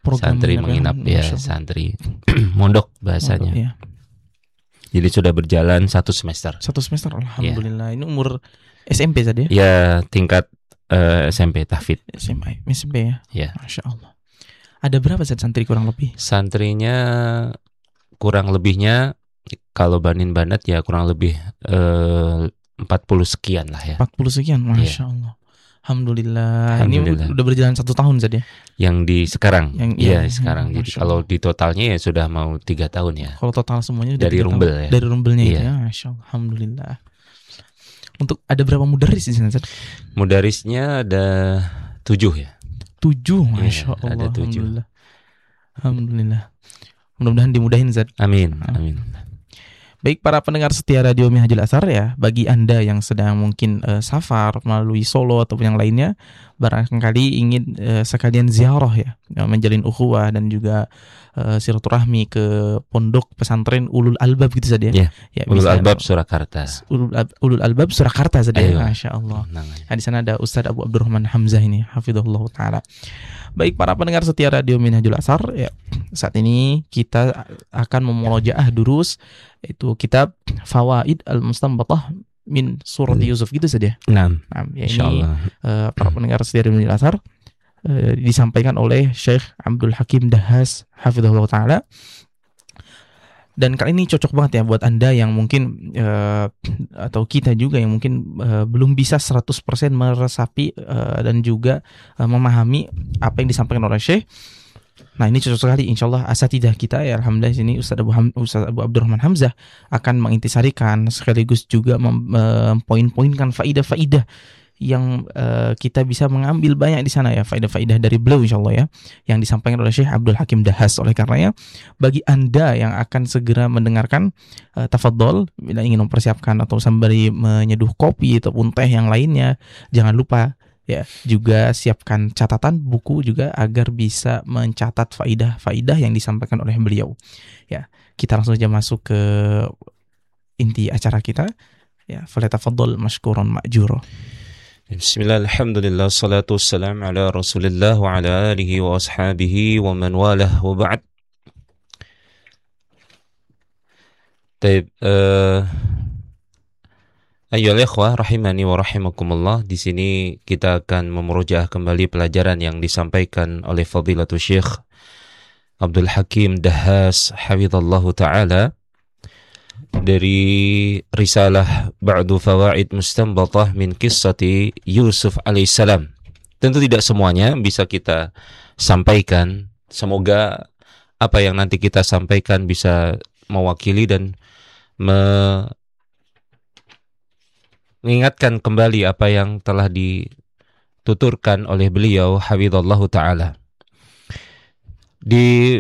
santri menginap ya, santri mondok bahasanya. Mondok, ya. Jadi sudah berjalan 1 semester. 1 semester, alhamdulillah. Ini umur SMP tadi ya? Ya, tingkat SMP tahfidz. SMP ya? Ya. Masya Allah. Ada berapa santri kurang lebih? Santrinya kurang lebihnya kalau Banin Banat ya kurang lebih 40 sekian lah ya. 40 sekian, Masya Allah. Alhamdulillah. Ini udah berjalan 1 tahun saja. Yang di sekarang, sekarang. Ya, jadi kalau di totalnya ya sudah mau 3 tahun ya. Kalau total semuanya dari rumbel ya. Dari rumbelnya itu ya, Masya Allah. Alhamdulillah. Untuk ada berapa mudaris di sana? Mudarisnya ada 7 ya. 7, Masya Allah. Ada 7. Alhamdulillah. Mudah-mudahan dimudahin Zat. Amin. Baik para pendengar setia Radio Minhajul Athar ya, bagi Anda yang sedang mungkin safar melalui Solo ataupun yang lainnya, barangkali ingin sekalian ziarah ya, menjalin ukhuwah dan juga silaturahmi ke pondok pesantren Ulul Albab gitu saja ya. Ya, Ulul Albab Surakarta. Ulul Albab Surakarta saja ya, Masya Allah. Nah, di sana ada Ustadz Abu Abdurrahman Hamzah ini, hafizahullah taala. Baik para pendengar setia Radio Minhajul Athar ya, saat ini kita akan memurojaah durus itu kitab Fawaid Al-Mustanbatah min Surat Yusuf gitu saja. Nah ya ini para pendengar setia Radio Minhajul Athar disampaikan oleh Syekh Abdul Hakim Dahas hafizahullah taala. Dan kali ini cocok banget ya buat Anda yang mungkin atau kita juga yang mungkin belum bisa 100% meresapi dan juga memahami apa yang disampaikan oleh Syekh. Nah ini cocok sekali, insyaallah asatidah kita ya, alhamdulillah sini Ustadz Abu Abdurrahman Hamzah akan mengintisarikan sekaligus juga mempoin-poinkan faidah-faidah yang kita bisa mengambil banyak di sana ya, faidah-faidah dari beliau insyaallah ya, yang disampaikan oleh Syekh Abdul Hakim Dahas. Oleh karenanya bagi Anda yang akan segera mendengarkan, tafadhol bila ingin mempersiapkan atau sembari menyeduh kopi ataupun teh yang lainnya, jangan lupa ya juga siapkan catatan buku juga agar bisa mencatat faidah-faidah yang disampaikan oleh beliau. Ya, kita langsung saja masuk ke inti acara kita ya. Falyatafaddal mashkuran ma'jura. Bismillah, alhamdulillah, salatu wassalam ala rasulillah wa ala alihi wa ashabihi wa man walah wa ba'd. Taib, ayyuhal ikhwah rahimani wa rahimakumullah. Di sini kita akan memurojaah kembali pelajaran yang disampaikan oleh Fadilatul Syekh Abdul Hakim Dahas hafizallahu taala dari risalah Ba'du Fawaid Mustanbatah min Qissati Yusuf alaihissalam. Tentu tidak semuanya bisa kita sampaikan. Semoga apa yang nanti kita sampaikan bisa mewakili dan mengingatkan kembali apa yang telah dituturkan oleh beliau hafizallahu taala. Di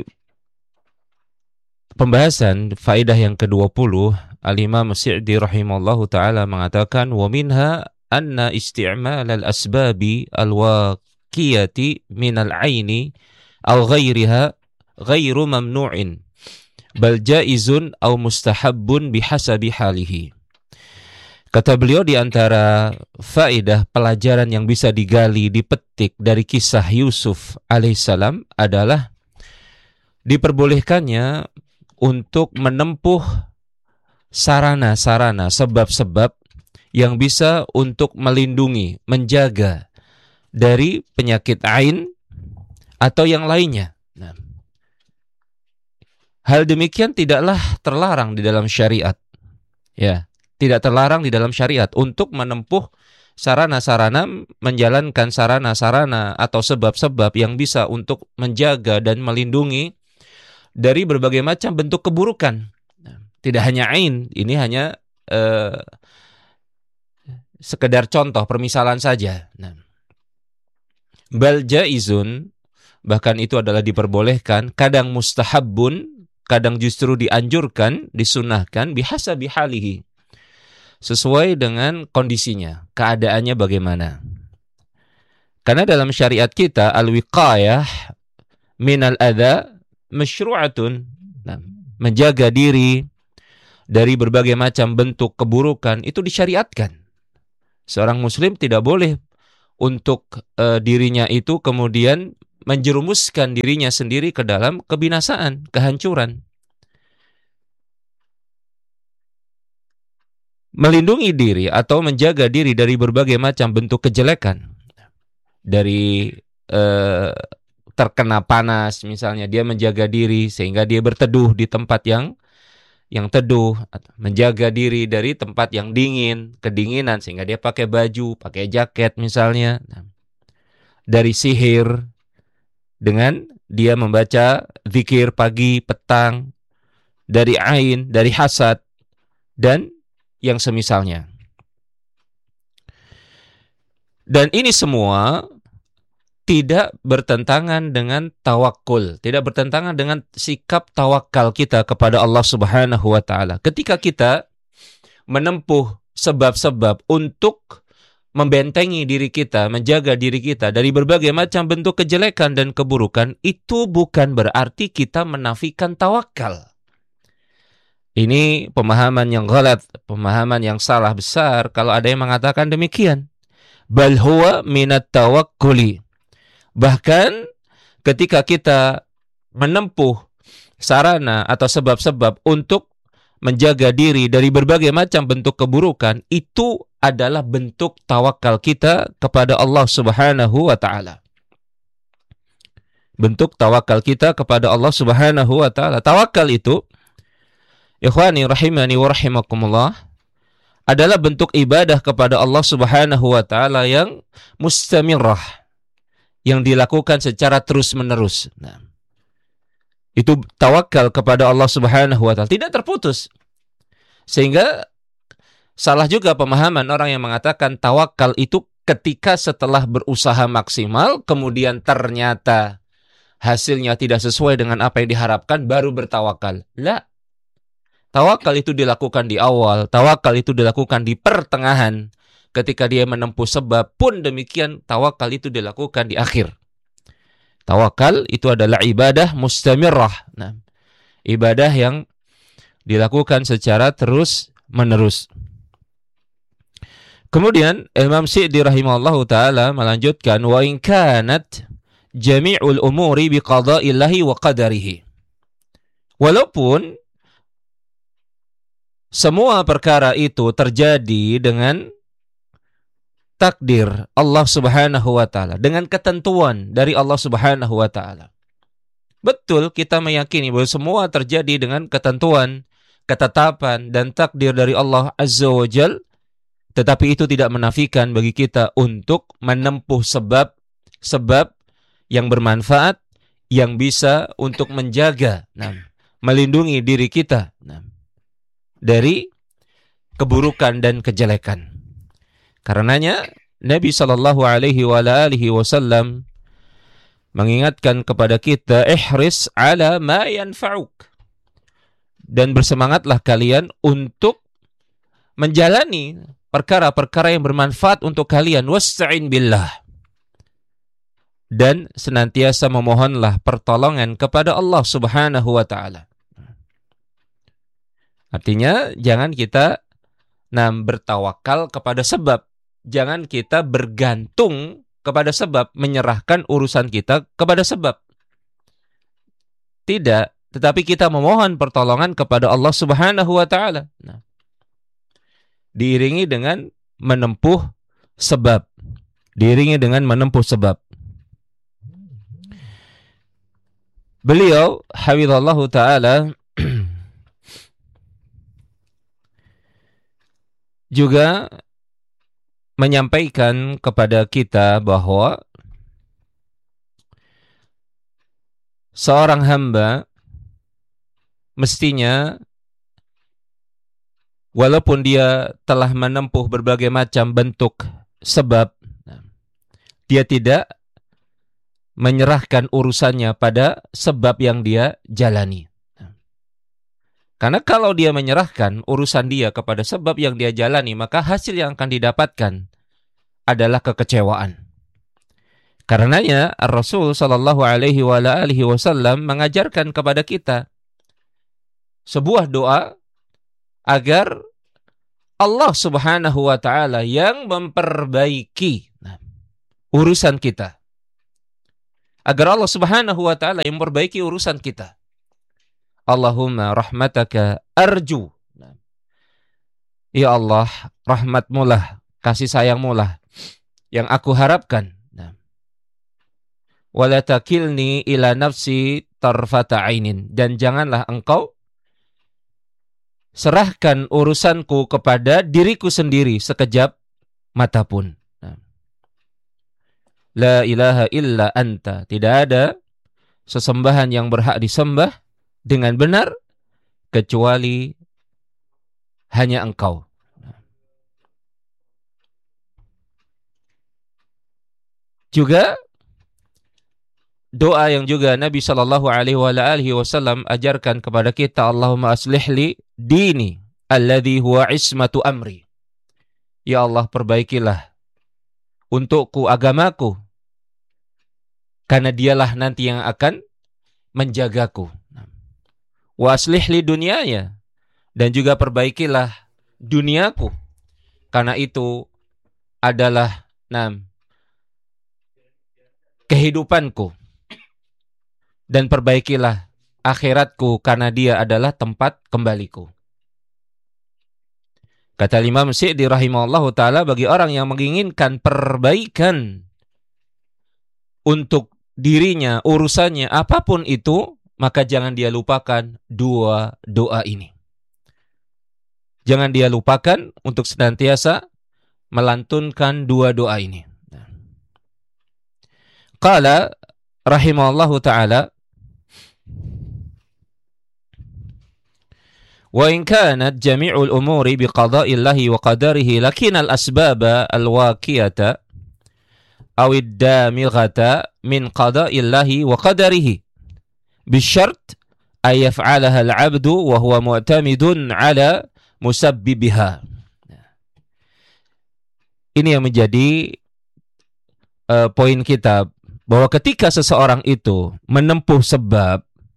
pembahasan faedah yang ke-20, Al-Imam Sa'di rahimallahu taala mengatakan wa minha anna isti'mal al-asbabi al-waqiyati min al-'aini aw ghairiha ghairu mamnu'in bal jaizun aw mustahabbun bihasabi halihi. Kata beliau, di antara faedah pelajaran yang bisa digali, dipetik dari kisah Yusuf alaihissalam adalah diperbolehkannya untuk menempuh sarana-sarana, sebab-sebab yang bisa untuk melindungi, menjaga dari penyakit ain atau yang lainnya. Nah, hal demikian tidaklah terlarang di dalam syariat. Ya, tidak terlarang di dalam syariat untuk menempuh sarana-sarana, menjalankan sarana-sarana atau sebab-sebab yang bisa untuk menjaga dan melindungi dari berbagai macam bentuk keburukan. Tidak hanya ain, ini hanya sekedar contoh, permisalan saja. Nah, bal jaizun, bahkan itu adalah diperbolehkan, kadang mustahabbun, kadang justru dianjurkan, disunahkan, bihasabi halihi, sesuai dengan kondisinya, keadaannya bagaimana. Karena dalam syariat kita al-wiqayah minal adha masyru'atun, nah, menjaga diri dari berbagai macam bentuk keburukan itu disyariatkan. Seorang muslim tidak boleh untuk dirinya itu kemudian menjerumuskan dirinya sendiri ke dalam kebinasaan, kehancuran. Melindungi diri atau menjaga diri dari berbagai macam bentuk kejelekan. Dari terkena panas misalnya, dia menjaga diri sehingga dia berteduh di tempat yang teduh, menjaga diri dari tempat yang dingin, kedinginan sehingga dia pakai baju, pakai jaket misalnya. Dari sihir dengan dia membaca zikir pagi, petang, dari ain, dari hasad dan yang semisalnya. Dan ini semua tidak bertentangan dengan tawakul, tidak bertentangan dengan sikap tawakal kita kepada Allah Subhanahu wa taala. Ketika kita menempuh sebab-sebab untuk membentengi diri kita, menjaga diri kita dari berbagai macam bentuk kejelekan dan keburukan, itu bukan berarti kita menafikan tawakal. Ini pemahaman yang ghalat, pemahaman yang salah besar kalau ada yang mengatakan demikian. Bal huwa minat tawakkuli. Bahkan ketika kita menempuh sarana atau sebab-sebab untuk menjaga diri dari berbagai macam bentuk keburukan, itu adalah bentuk tawakal kita kepada Allah Subhanahu wa taala. Bentuk tawakal kita kepada Allah Subhanahu wa taala. Tawakal itu, ikhwani rahimani wa rahimakumullah, adalah bentuk ibadah kepada Allah Subhanahu wa taala yang mustamirrah, yang dilakukan secara terus-menerus. Nah, itu tawakal kepada Allah Subhanahu wa taala, tidak terputus. Sehingga salah juga pemahaman orang yang mengatakan tawakal itu ketika setelah berusaha maksimal kemudian ternyata hasilnya tidak sesuai dengan apa yang diharapkan baru bertawakal. La. Tawakal itu dilakukan di awal, tawakal itu dilakukan di pertengahan. Ketika dia menempuh sebab pun demikian, tawakal itu dilakukan di akhir. Tawakal itu adalah ibadah mustamirrah. Nah, ibadah yang dilakukan secara terus-menerus. Kemudian Imam Syi'di rahimahullahu taala melanjutkan, wa in kanat jami'ul umuri biqada'illahi wa qadarihi. Walaupun semua perkara itu terjadi dengan takdir Allah Subhanahu wa taala, dengan ketentuan dari Allah Subhanahu wa taala. Betul, kita meyakini bahwa semua terjadi dengan ketentuan, ketetapan dan takdir dari Allah Azza wa Jal, tetapi itu tidak menafikan bagi kita untuk menempuh sebab yang bermanfaat, yang bisa untuk menjaga, melindungi diri kita dari keburukan dan kejelekan. Karenanya Nabi sallallahu alaihi wasallam mengingatkan kepada kita, ihris ala ma yanfa'uk, dan bersemangatlah kalian untuk menjalani perkara-perkara yang bermanfaat untuk kalian, wasta'in billah, dan senantiasa memohonlah pertolongan kepada Allah Subhanahu wa taala. Artinya jangan kita bertawakal kepada sebab, jangan kita bergantung kepada sebab, menyerahkan urusan kita kepada sebab. Tidak, tetapi kita memohon pertolongan kepada Allah Subhanahu wa taala. Diiringi dengan menempuh sebab. Diiringi dengan menempuh sebab. Beliau hafizallahu taala juga menyampaikan kepada kita bahwa seorang hamba mestinya walaupun dia telah menempuh berbagai macam bentuk sebab, dia tidak menyerahkan urusannya pada sebab yang dia jalani. Karena kalau dia menyerahkan urusan dia kepada sebab yang dia jalani, maka hasil yang akan didapatkan adalah kekecewaan. Karenanya Rasul sallallahu alaihi wasallam mengajarkan kepada kita sebuah doa agar Allah Subhanahu wa taala yang memperbaiki urusan kita. agar Allah Subhanahu wa taala yang memperbaiki urusan kita. Allahumma rahmataka arju. Ya Allah, rahmatmu lah, kasih sayangmu lah yang aku harapkan. Wala takilni ila nafsi tarfata ainin. Dan janganlah engkau serahkan urusanku kepada diriku sendiri sekejap mata pun. La ilaha illa anta. Tidak ada sesembahan yang berhak disembah dengan benar kecuali hanya engkau. Juga doa yang juga Nabi sallallahu alaihi wasallam ajarkan kepada kita, Allahumma aslih li dini alladhi huwa ismatu amri. Ya Allah, perbaikilah untukku agamaku, karena dialah nanti yang akan menjagaku. Wa aslih li dunyaya, dan juga perbaikilah duniaku, karena itu adalah kehidupanku. Dan perbaikilah akhiratku, karena dia adalah tempat kembaliku. Kata Imam Syi'di rahimahullahu ta'ala, bagi orang yang menginginkan perbaikan untuk dirinya, urusannya, apapun itu, maka jangan dia lupakan dua doa ini. Jangan dia lupakan untuk senantiasa melantunkan dua doa ini. Qala rahimahullahu ta'ala, wa in kanat jami'ul umuri biqada'illahi wa qadarihi lakinal asbaba alwaqiyata awid damighata min qada'illahi wa qadarihi bisyart ay yaf'alaha al-'abdu wa huwa mu'tamidun 'ala musabbibiha. Ini yang menjadi poin kita, bahwa ketika seseorang itu menempuh sebab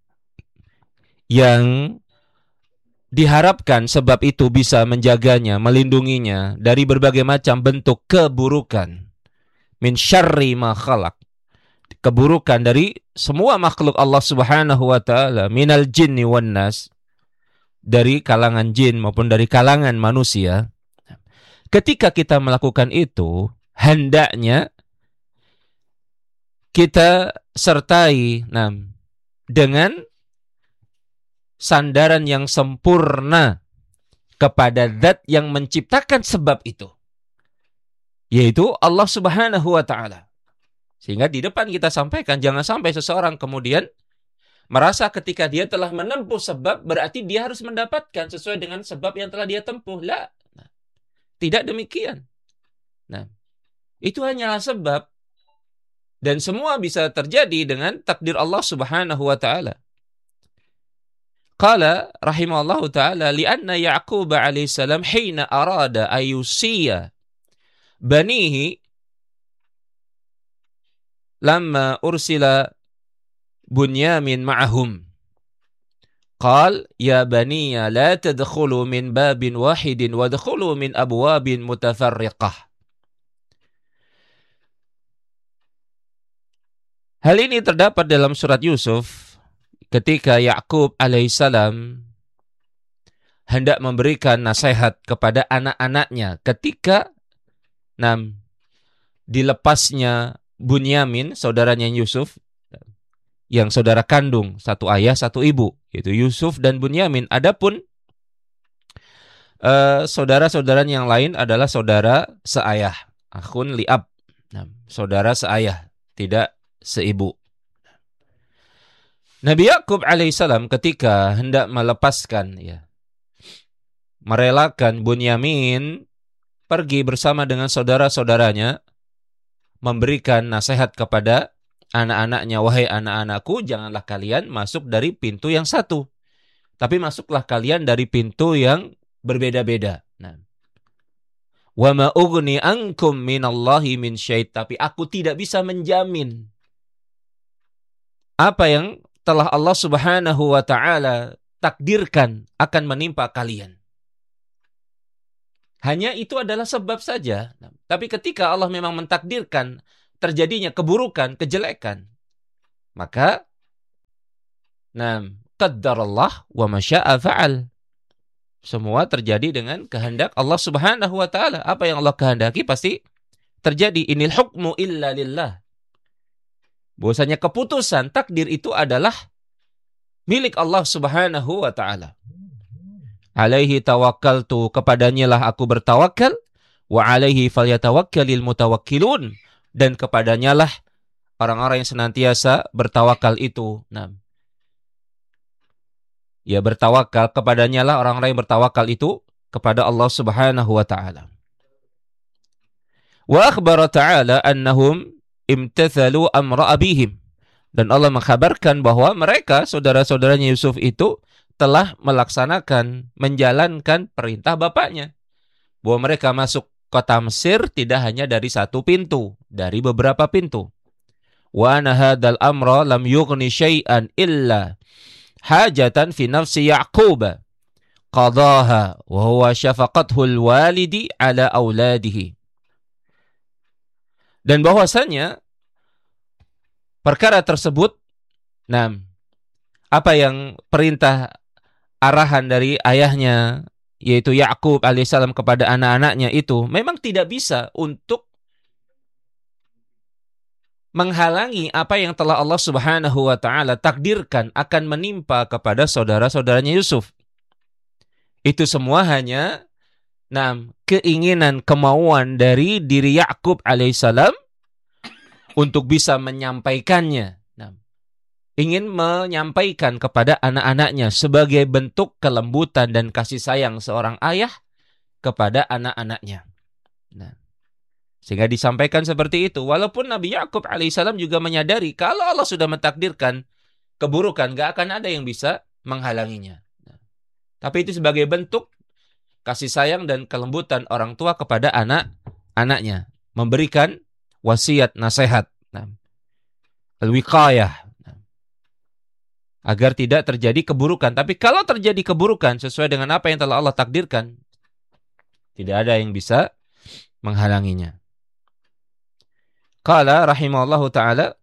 yang diharapkan sebab itu bisa menjaganya, melindunginya dari berbagai macam bentuk keburukan. Min syarri ma khalaq. Keburukan dari semua makhluk Allah Subhanahu wa taala, minal jinni wan nas, dari kalangan jin maupun dari kalangan manusia. Ketika kita melakukan itu, hendaknya kita sertai dengan sandaran yang sempurna kepada zat yang menciptakan sebab itu, yaitu Allah Subhanahu wa ta'ala. Sehingga di depan kita sampaikan, jangan sampai seseorang kemudian merasa ketika dia telah menempuh sebab berarti dia harus mendapatkan sesuai dengan sebab yang telah dia tempuh. Tidak demikian. Itu hanyalah sebab, dan semua bisa terjadi dengan takdir Allah Subhanahu wa ta'ala. Qala rahimahullahu ta'ala, li'anna Ya'qub alaihi salam hina arada ayusiya banihi lamma ursila Bunyamin ma'ahum. Qal ya baniya la tadkhulu min babin wahidin wadkhulu min abwabin mutafarriqah. Hal ini terdapat dalam surat Yusuf ketika Ya'qub alaihissalam hendak memberikan nasihat kepada anak-anaknya ketika dilepasnya Bunyamin, saudaranya Yusuf, yang saudara kandung, satu ayah satu ibu, yaitu Yusuf dan Bunyamin. Adapun saudara-saudara yang lain adalah saudara seayah, akhun li'ab, saudara seayah, tidak seibu. Nabi Ya'qub alaihissalam ketika hendak melepaskan, merelakan Bunyamin pergi bersama dengan saudara-saudaranya, memberikan nasihat kepada anak-anaknya, wahai anak-anakku, janganlah kalian masuk dari pintu yang satu, tapi masuklah kalian dari pintu yang berbeda-beda. Wa ma ughni ankum minallahi min syait, tapi aku tidak bisa menjamin apa yang telah Allah Subhanahu wa ta'ala takdirkan akan menimpa kalian. Hanya itu adalah sebab saja. Tapi ketika Allah memang mentakdirkan terjadinya keburukan, kejelekan, Maka qaddarallah wa masya'a fa'al. Semua terjadi dengan kehendak Allah Subhanahu wa taala. Apa yang Allah kehendaki pasti terjadi. Inil hukmu illa lillah. Bahwasanya keputusan takdir itu adalah milik Allah Subhanahu wa taala. Alaihi tawakkaltu, kepadanya lah aku bertawakal, wa alaihi falyatawakkalil mutawakkilun, dan kepadanya lah orang-orang yang senantiasa bertawakal itu. Ya, bertawakal kepadanya lah orang-orang yang bertawakal itu kepada Allah Subhanahu wa taala. Wa akhbara ta'ala annahum imtathalu amra abihim. Dan Allah mengkhabarkan bahwa mereka, saudara-saudaranya Yusuf itu, telah melaksanakan, menjalankan perintah bapaknya. Bahwa mereka masuk kota Mesir tidak hanya dari satu pintu, dari beberapa pintu. Wa anna hadzal amra lam yughni syai'an illa hajatan fi nafsi Ya'qub qadaha wa huwa syafaqathul walidi ala auladihi. Dan bahwasanya perkara tersebut, apa yang perintah arahan dari ayahnya, yaitu Ya'qub alaihissalam kepada anak-anaknya itu, memang tidak bisa untuk menghalangi apa yang telah Allah Subhanahu wa taala takdirkan akan menimpa kepada saudara-saudaranya Yusuf. Itu semua hanya keinginan, kemauan dari diri Ya'qub alaihissalam untuk bisa menyampaikannya. Ingin menyampaikan kepada anak-anaknya sebagai bentuk kelembutan dan kasih sayang seorang ayah kepada anak-anaknya. Sehingga disampaikan seperti itu. Walaupun Nabi Ya'qub alaihissalam juga menyadari kalau Allah sudah mentakdirkan keburukan, gak akan ada yang bisa menghalanginya. Tapi itu sebagai bentuk kasih sayang dan kelembutan orang tua kepada anak-anaknya. Memberikan wasiat, nasihat. Al-wiqayah. Agar tidak terjadi keburukan. Tapi kalau terjadi keburukan sesuai dengan apa yang telah Allah takdirkan, tidak ada yang bisa menghalanginya. Qala rahimahullahu ta'ala,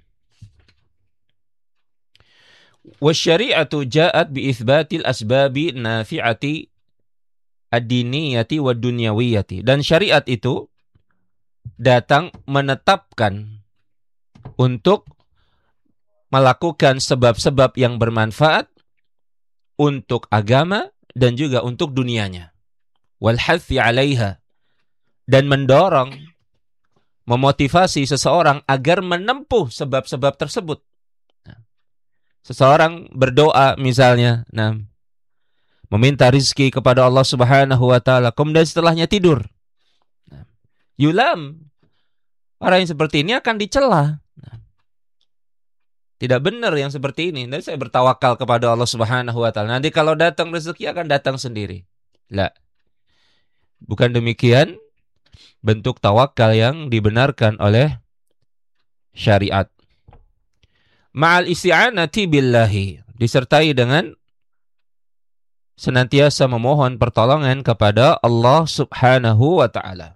wasyari'atu ja'at bi'ithbatil asbabi nafi'ati ad-diniyati wa dunyawiyati. Dan syariat itu datang menetapkan untuk melakukan sebab-sebab yang bermanfaat untuk agama dan juga untuk dunianya. Wal hathi 'alaiha, dan mendorong, memotivasi seseorang agar menempuh sebab-sebab tersebut. Seseorang berdoa misalnya, meminta rizki kepada Allah Subhanahu wa taala, kemudian setelahnya tidur. Yulam, orang yang seperti ini akan dicela. Tidak benar yang seperti ini. Nanti saya bertawakal kepada Allah Subhanahu wa taala. Nanti kalau datang rezeki akan datang sendiri. La. Bukan demikian bentuk tawakal yang dibenarkan oleh syariat. Ma'al isti'anati billahi, disertai dengan senantiasa memohon pertolongan kepada Allah Subhanahu wa taala.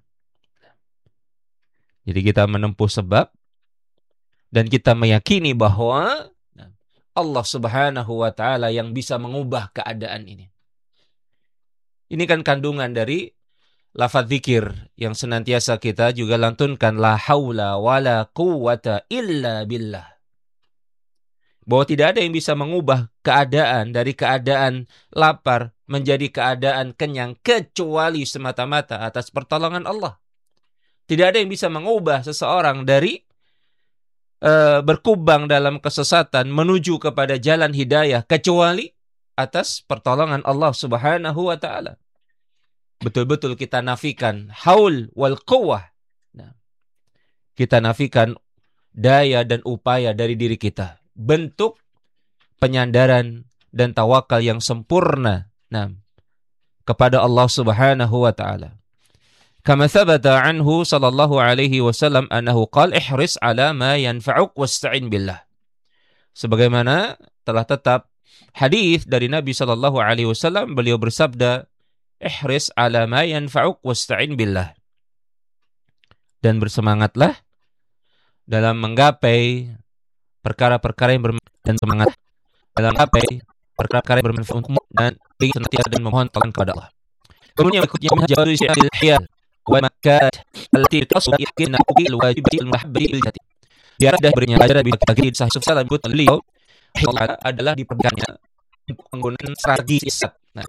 Jadi kita menempuh sebab dan kita meyakini bahwa Allah Subhanahu wa taala yang bisa mengubah keadaan ini. Ini kan kandungan dari lafaz zikir yang senantiasa kita juga lantunkan, la haula wala quwwata illa billah. Bahwa tidak ada yang bisa mengubah keadaan dari keadaan lapar menjadi keadaan kenyang kecuali semata-mata atas pertolongan Allah. Tidak ada yang bisa mengubah seseorang dari berkubang dalam kesesatan menuju kepada jalan hidayah kecuali atas pertolongan Allah Subhanahu wa taala. Betul-betul kita nafikan haul wal quwwah. Kita nafikan daya dan upaya dari diri kita. Bentuk penyandaran dan tawakal yang sempurna kepada Allah Subhanahu wa taala. Kama thabata anhu sallallahu alaihi wasallam annahu qala ihris ala ma yanfa'uk wasta'in billah. Sebagaimana telah tetap hadis dari Nabi sallallahu alaihi wasallam, beliau bersabda, ihris ala ma yanfa'uk wasta'in billah. Dan bersemangatlah dalam menggapai perkara-perkara yang bermanfaat dan semangat dalam apa perkara-perkara yang bermanfaat untukmu dan ingin senantiasa dan memohon tolong kepada Allah. Kemudian berikutnya minha jawazu isti'amil hiyal wa makat allati tasawwur yakina bil wajibati al muhabbati bil jati. Di arah berinya ajar bagi sahih salam buat beliau adalah diperbanyak penggunaan strategi sesat. Nah,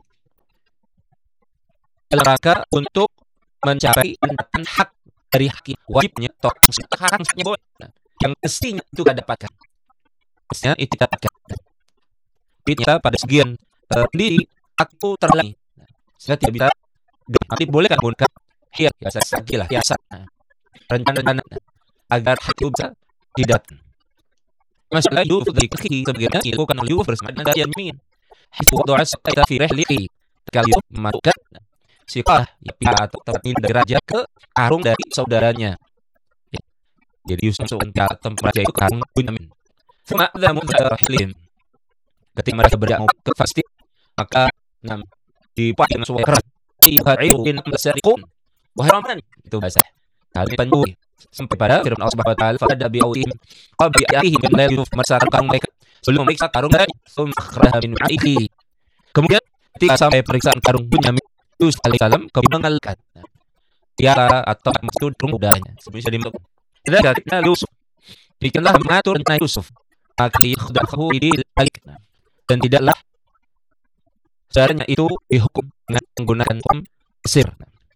dalam rangka untuk mencari pendapatan hak dari hakim wajibnya atau haramnya boleh. Nah, yang mestinya itu tidak dapatkan. Mestinya itu tidak dapatkan. Ternyata pada sekian sendiri aku terhalangi. Nah, sehingga tidak bisa. Nanti boleh kan menggunakan hiasan strategi lah, hiasan. Nah, rencana agar hak itu bisa didatang. Masalah Yusuf dari kaki sebagainya dilakukan oleh Yusuf bersama dengan Yamin. Hifu doa sekali fi rihlihi. Sekali Yusuf memasukkan siqah atau tempat dari raja ke karung dari saudaranya. Ya. Jadi Yusuf masuk ke tempat raja itu karung Bunyamin. Fa'adha mudharahilihim. Ketika mereka berjaya mau ke Filistin, maka dibuat dengan suara keras. Yuhairin masariqun. Wahraman itu bahasa. Kali panjui sampai pada firman Allah Subhanahu wa taala fa'ada bi'awihim qabi ayihim min la yusuf masakan karung mereka sebelum meriksa karung dari sumkhraha min aihi. Kemudian ketika sampai periksaan karung Bunyamin Yusuf alaihissalam mengalkan tiara atau maksud turun udaranya sebelum bisa dimasuk. Ketika Yusuf bikinlah mengatur tentang Yusuf maka yakhdahu bidil alik dan tidaklah seharusnya itu dihukum dengan menggunakan hukum Mesir.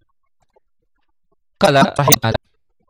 Kala rahimahullah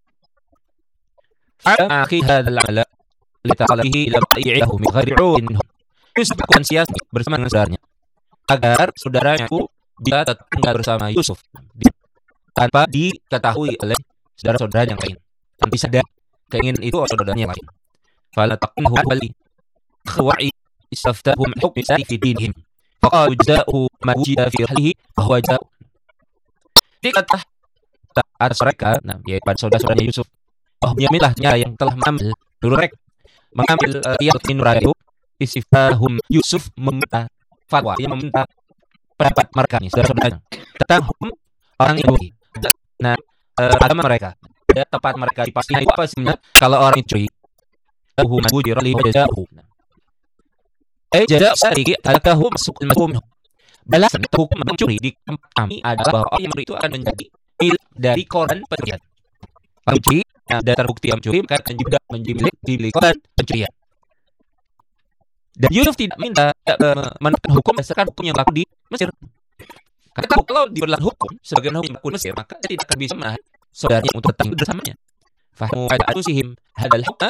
akhi hadzal ala litaqalihi ila ta'i'ihi min ghairi 'udin minhum. Yusuf melakukan siasat bersama dengan saudaranya agar saudaranya itu bisa tetap tinggal bersama Yusuf tanpa diketahui oleh saudara-saudara yang lain dan bisa ada keinginan itu oleh saudaranya yang lain. Fala taqinhu bali khawai istaftahum hukmi fi dinihim faqalu ja'u ma wujida fi ahlihi fa huwa ja'u. Dikata atas mereka, yaitu pada saudara-saudaranya Yusuf, Bunyamin lah yang telah mengambil min rayu istifahum Yusuf meminta fatwa, yang meminta pendapat mereka nih saudara-saudaranya tentang hukum orang Yahudi. Nah, agama mereka, ya, tempat mereka di Palestina itu apa sebenarnya? Kalau orang itu hukum mujir li jazahu. Jaza sariki alakahu masuk al-mahkum. Balasan hukum mencuri di kami adalah bahwa orang yang itu akan menjadi milik dari korban pencurian. Pencuri, dasar bukti yang mencuri akan juga menjadi milik korban pencurian. Dan Yusuf tidak minta menerapkan hukum berdasarkan hukum yang berlaku di Mesir. Karena kalau diberlakukan hukum sebagai hukum yang berlaku di Mesir, maka dia tidak akan bisa menahan saudaranya untuk tetap bersamanya. Fahamu ada atusihim hadal hukma